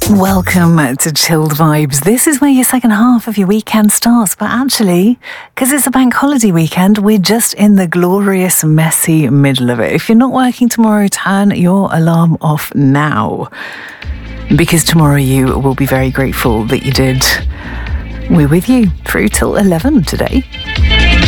Welcome to Chilled Vibes. This is where your second half of your weekend starts, but actually, because it's a bank holiday weekend, we're just in the glorious, messy middle of it. If you're not working tomorrow, turn your alarm off now, because tomorrow you will be very grateful that you did. We're with you through till 11 today.